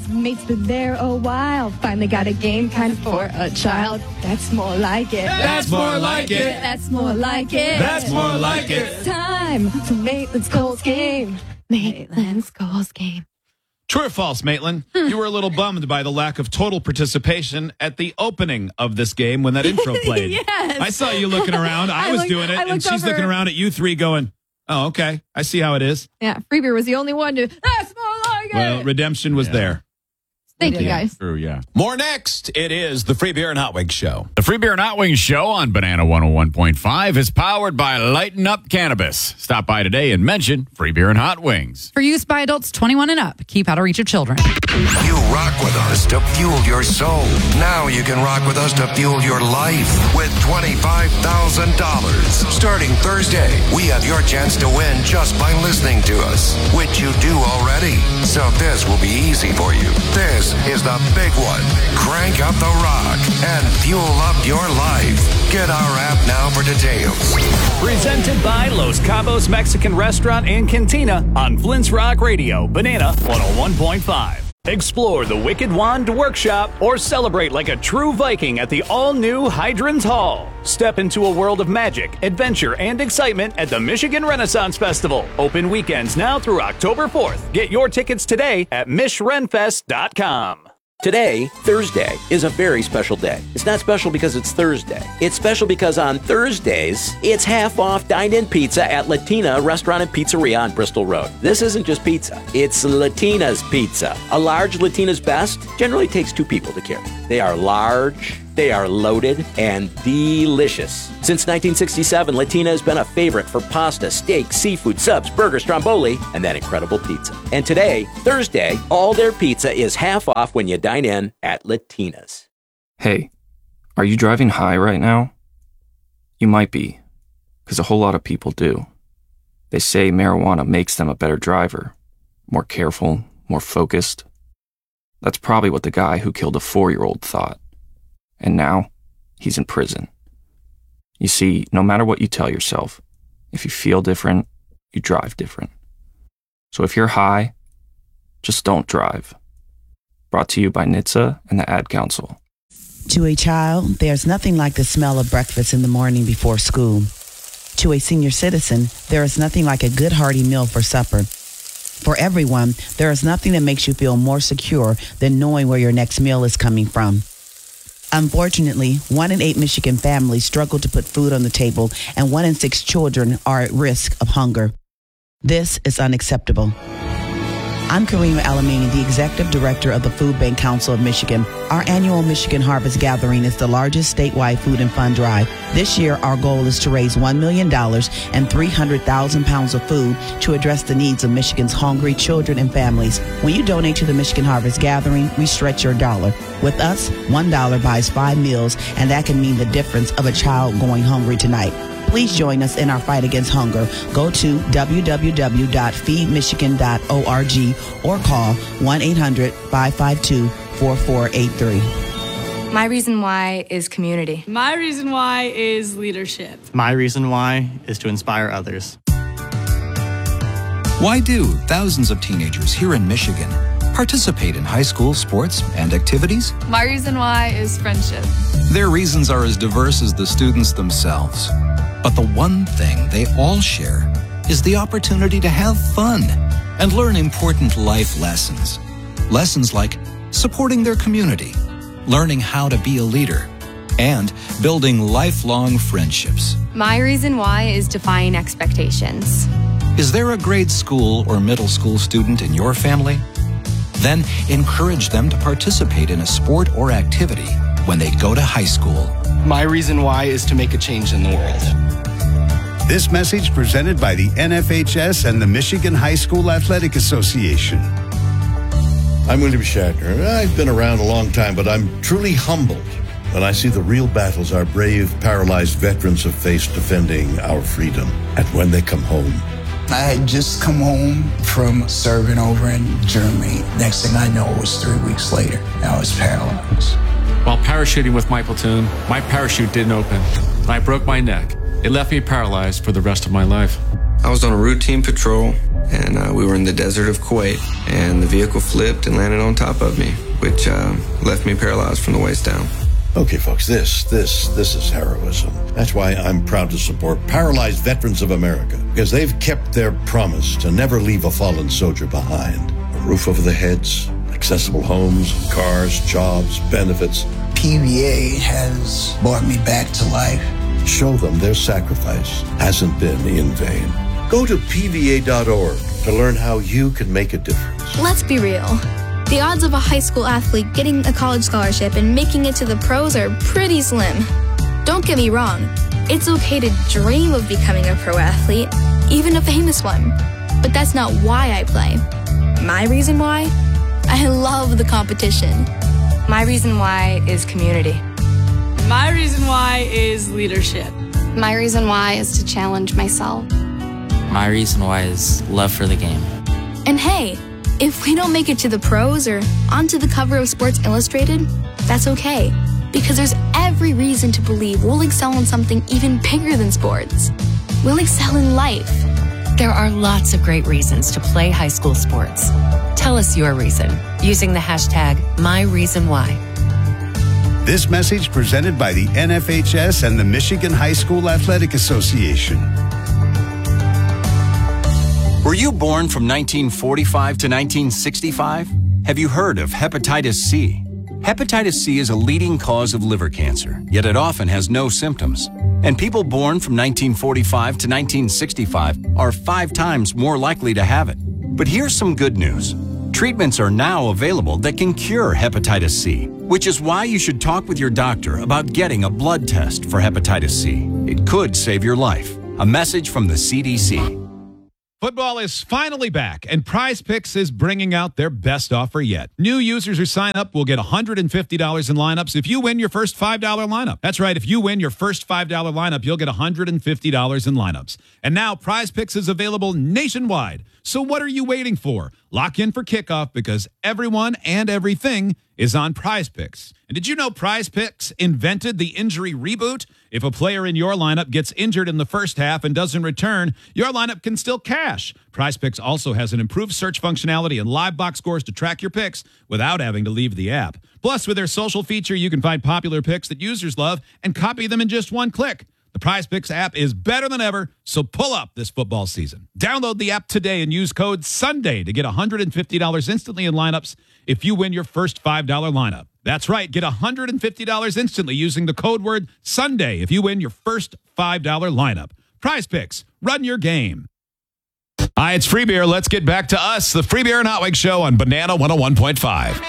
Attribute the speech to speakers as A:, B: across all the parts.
A: Mate's been there a while. Finally got a game kind of for a child. That's more like it.
B: That's more like it.
A: That's more like it.
B: That's more like it.
A: It's time for Maitland's Coles game. Maitland's Coles game.
C: True or false, Maitland? You were a little bummed by the lack of total participation at the opening of this game when that intro played.
A: Yes.
C: I saw you looking around. I was doing it, and she's looking around at you three going, oh, okay. I see how it is.
A: Yeah, Freebeer was the only one to, that's more like it.
C: Well, redemption was there.
A: Thank you, guys.
B: True, yeah.
D: More next. It is the Free Beer and Hot Wings Show.
B: The Free Beer and Hot Wings Show on Banana 101.5 is powered by Lighten Up Cannabis. Stop by today and mention Free Beer and Hot Wings.
E: For use by adults 21 and up. Keep out of reach of children.
F: You rock with us to fuel your soul. Now you can rock with us to fuel your life with $25,000. Starting Thursday, we have your chance to win just by listening to us, which you do already. So this will be easy for you. This is the big one. Crank up the rock and fuel up your life. Get our app now for details.
G: Presented by Los Cabos Mexican Restaurant and Cantina on Flint's Rock Radio, Banana 101.5. Explore the Wicked Wand Workshop or celebrate like a true Viking at the all-new Hydrants Hall. Step into a world of magic, adventure, and excitement at the Michigan Renaissance Festival. Open weekends now through October 4th. Get your tickets today at MishRenFest.com.
H: Today, Thursday, is a very special day. It's not special because it's Thursday. It's special because on Thursdays, it's half-off dine-in pizza at Latina Restaurant and Pizzeria on Bristol Road. This isn't just pizza. It's Latina's Pizza. A large Latina's Best generally takes 2 people to carry. They are large, they are loaded, and delicious. Since 1967, Latina has been a favorite for pasta, steak, seafood, subs, burgers, stromboli, and that incredible pizza. And today, Thursday, all their pizza is half off when you dine in at Latina's.
I: Hey, are you driving high right now? You might be, because a whole lot of people do. They say marijuana makes them a better driver, more careful, more focused. That's probably what the guy who killed a 4-year-old thought. And now, he's in prison. You see, no matter what you tell yourself, if you feel different, you drive different. So if you're high, just don't drive. Brought to you by NHTSA and the Ad Council.
J: To a child, there's nothing like the smell of breakfast in the morning before school. To a senior citizen, there is nothing like a good hearty meal for supper. For everyone, there is nothing that makes you feel more secure than knowing where your next meal is coming from. Unfortunately, 1 in 8 Michigan families struggle to put food on the table, and 1 in 6 children are at risk of hunger. This is unacceptable. I'm Karima Alamini, the Executive Director of the Food Bank Council of Michigan. Our annual Michigan Harvest Gathering is the largest statewide food and fund drive. This year, our goal is to raise $1 million and 300,000 pounds of food to address the needs of Michigan's hungry children and families. When you donate to the Michigan Harvest Gathering, we stretch your dollar. With us, $1 buys 5 meals, and that can mean the difference of a child going hungry tonight. Please join us in our fight against hunger. Go to www.feedmichigan.org or call 1-800-552-4483.
K: My reason why is community.
L: My reason why is leadership.
M: My reason why is to inspire others.
N: Why do thousands of teenagers here in Michigan participate in high school sports and activities?
L: My reason why is friendship.
N: Their reasons are as diverse as the students themselves. But the one thing they all share is the opportunity to have fun and learn important life lessons. Lessons like supporting their community, learning how to be a leader, and building lifelong friendships.
K: My reason why is defying expectations.
N: Is there a grade school or middle school student in your family? Then encourage them to participate in a sport or activity when they go to high school.
M: My reason why is to make a change in the world.
O: This message presented by the NFHS and the Michigan High School Athletic Association.
P: I'm William Shatner. I've been around a long time, but I'm truly humbled when I see the real battles our brave, paralyzed veterans have faced defending our freedom. And when they come home,
Q: I had just come home from serving over in Germany. Next thing I know, it was 3 weeks later. I was paralyzed.
R: While parachuting with my platoon, my parachute didn't open. I broke my neck. It left me paralyzed for the rest of my life.
I: I was on a routine patrol, and we were in the desert of Kuwait, and the vehicle flipped and landed on top of me, which left me paralyzed from the waist down.
P: Okay, folks, this is heroism. That's why I'm proud to support Paralyzed Veterans of America, because they've kept their promise to never leave a fallen soldier behind. A roof over their heads, accessible homes, cars, jobs, benefits.
Q: PVA has brought me back to life.
P: Show them their sacrifice hasn't been in vain. Go to PVA.org to learn how you can make a difference.
S: Let's be real. The odds of a high school athlete getting a college scholarship and making it to the pros are pretty slim. Don't get me wrong. It's okay to dream of becoming a pro athlete, even a famous one. But that's not why I play. My reason why? I love the competition.
K: My reason why is community.
L: My reason why is leadership.
K: My reason why is to challenge myself.
T: My reason why is love for the game.
S: And hey, if we don't make it to the pros or onto the cover of Sports Illustrated, that's okay. Because there's every reason to believe we'll excel in something even bigger than sports. We'll excel in life.
U: There are lots of great reasons to play high school sports. Tell us your reason using the hashtag #MyReasonWhy.
O: This message presented by the NFHS and the Michigan High School Athletic Association.
N: Were you born from 1945 to 1965? Have you heard of hepatitis C? Hepatitis C is a leading cause of liver cancer, yet it often has no symptoms. And people born from 1945 to 1965 are 5 times more likely to have it. But here's some good news. Treatments are now available that can cure hepatitis C, which is why you should talk with your doctor about getting a blood test for hepatitis C. It could save your life. A message from the CDC.
C: Football is finally back, and Prize Picks is bringing out their best offer yet. New users who sign up will get $150 in lineups if you win your first $5 lineup. That's right, if you win your first $5 lineup, you'll get $150 in lineups. And now Prize Picks is available nationwide. So what are you waiting for? Lock in for kickoff because everyone and everything is on Prize Picks. And did you know Prize Picks invented the injury reboot? If a player in your lineup gets injured in the first half and doesn't return, your lineup can still cash. Prize Picks also has an improved search functionality and live box scores to track your picks without having to leave the app. Plus, with their social feature, you can find popular picks that users love and copy them in just one click. The Prize Picks app is better than ever, so pull up this football season. Download the app today and use code SUNDAY to get $150 instantly in lineups if you win your first $5 lineup. That's right, get $150 instantly using the code word SUNDAY if you win your first $5 lineup. Prize Picks, run your game. Hi, it's Free Beer. Let's get back to us, the Free Beer and Hot Wings Show on Banana 101.5.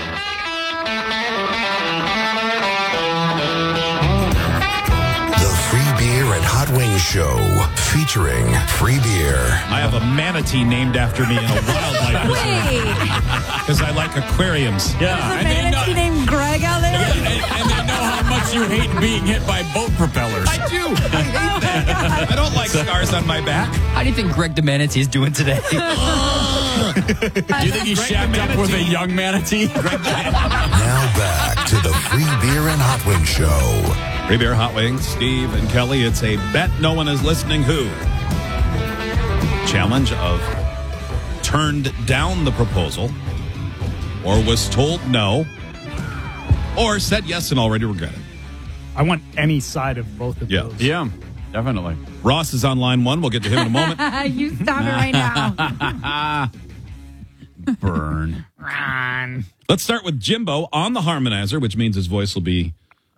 F: Hot Wings Show featuring Free Beer.
C: I have a manatee named after me in a wildlife reserve because I like aquariums.
E: There's a manatee named Greg out there.
B: And they know how much you hate being hit by boat propellers.
C: I do. I hate that. I don't like scars on my back.
T: How do you think Greg the Manatee is doing today?
B: Do you think he shacked up with a young manatee?
F: Now back to the Free Beer and Hot Wings Show.
C: Free Beer, Hot Wings, Steve and Kelly. It's a bet no one is listening who. Challenge of turned down the proposal or was told no or said yes and already regret it.
V: I want any side of both of those.
B: Yeah, definitely.
C: Ross is on line 1. We'll get to him in a moment.
E: You stop it right now.
B: Burn.
E: Ron.
C: Let's start with Jimbo on the harmonizer, which means his voice will be,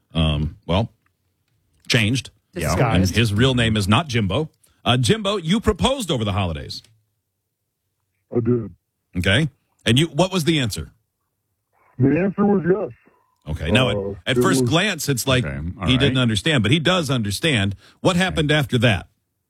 C: changed.
V: Disguised.
C: And his real name is not Jimbo. Jimbo, you proposed over the holidays.
W: I did.
C: Okay. And what was the answer?
W: The answer was yes.
C: Okay. Now, at first glance, it's like he didn't understand, but he does understand. What happened after that?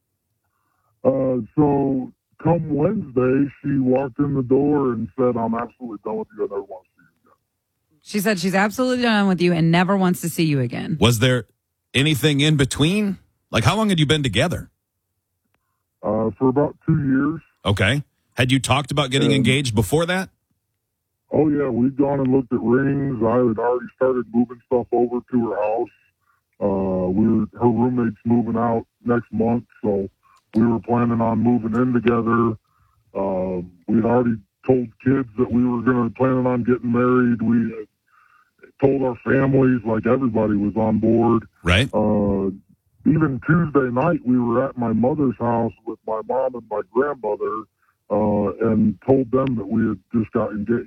W: So come Wednesday, she walked in the door and said, I'm absolutely done with you. I never want to see you again.
E: She said she's absolutely done with you and never wants to see you again.
C: Was there anything in between? Like, how long had you been together?
W: For about 2 years.
C: Okay. Had you talked about getting engaged before that?
W: Oh, yeah. We'd gone and looked at rings. I had already started moving stuff over to her house. Her roommate's moving out next month, so we were planning on moving in together. We'd already told kids that we were planning on getting married. We had told our families, like everybody was on board.
C: Right.
W: Even Tuesday night, we were at my mother's house with my mom and my grandmother, and told them that we had just got engaged.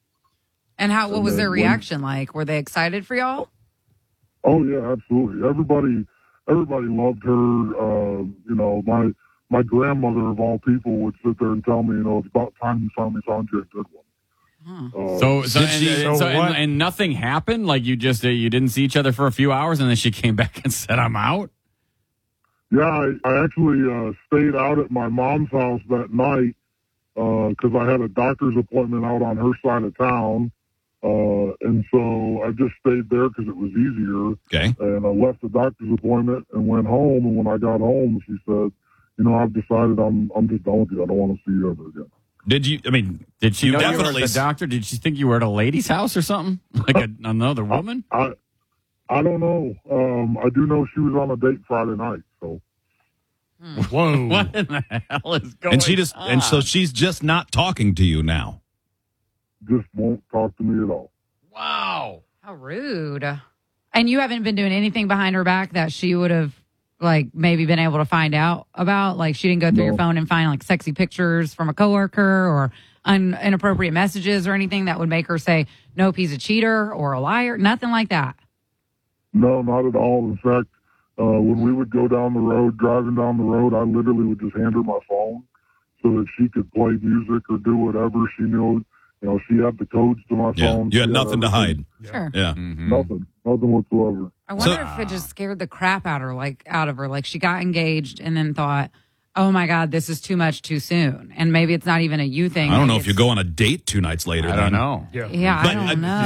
E: And what was their reaction like? Were they excited for y'all?
W: Oh yeah, absolutely. Everybody loved her. My grandmother of all people would sit there and tell me, it's about time you finally found you a good one.
B: And nothing happened? Like you didn't see each other for a few hours and then she came back and said, I'm out?
W: Yeah, I actually stayed out at my mom's house that night because I had a doctor's appointment out on her side of town. And so I just stayed there because it was easier.
C: Okay.
W: And I left the doctor's appointment and went home. And when I got home, she said, I've decided I'm just done with you. I don't want to see you ever again.
B: Did she know you were at the doctor? Did she think you were at a lady's house or something? Like another woman?
W: I don't know. I do know she was on a date Friday night. So.
B: Whoa! What in the hell is going on?
C: And so she's just not talking to you now.
W: Just won't talk to me at all.
B: Wow!
E: How rude! And you haven't been doing anything behind her back that she would have, maybe been able to find out about. Like she didn't go through your phone and find sexy pictures from a coworker or inappropriate messages or anything that would make her say, "Nope, he's a cheater or a liar." Nothing like that.
W: No, not at all. In fact, when we would go down the road, driving down the road, I literally would just hand her my phone so that she could play music or do whatever. She knew, she had the codes to my phone.
C: You had nothing to hide.
E: Sure.
C: Yeah.
W: Mm-hmm. Nothing whatsoever.
E: I wonder if it just scared the crap out of her. Like she got engaged and then thought, oh my God, this is too much too soon. And maybe it's not even a you thing.
C: I don't know if you go on a date 2 nights later.
B: I don't know.
E: Yeah, I don't know.